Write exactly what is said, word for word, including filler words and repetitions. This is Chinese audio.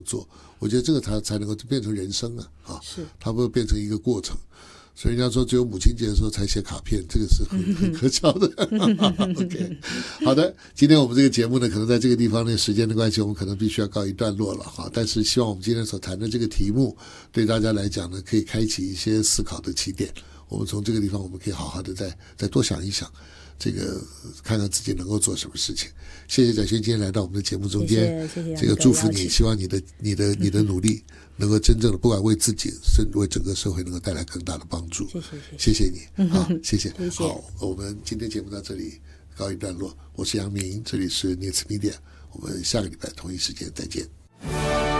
做，我觉得这个才才能够变成人生啊，啊， 是， 它不会变成一个过程。所以人家说只有母亲节的时候才写卡片，这个是很很可笑的。OK， 好的，今天我们这个节目呢，可能在这个地方呢，时间的关系，我们可能必须要告一段落了哈。但是希望我们今天所谈的这个题目，对大家来讲呢，可以开启一些思考的起点。我们从这个地方，我们可以好好的再再多想一想，这个看看自己能够做什么事情。谢谢芷萱今天来到我们的节目中间， 谢谢，谢谢这个祝福你，希望你的你的你的努力能够真正的不管为自己，甚至为整个社会能够带来更大的帮助。 谢谢， 谢谢你，好，谢谢。 谢谢。 好，我们今天节目到这里告一段落。我是杨明，这里是 News Media， 我们下个礼拜同一时间再见。